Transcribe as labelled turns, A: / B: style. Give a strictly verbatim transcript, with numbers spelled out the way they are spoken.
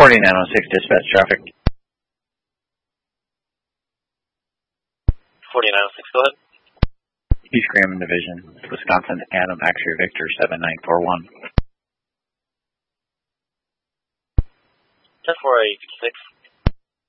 A: forty-nine oh six dispatch traffic.
B: forty-nine oh six, go ahead.
A: East Graham Division, Wisconsin, Adam X-ray Victor seven nine four one.
B: ten four eight six.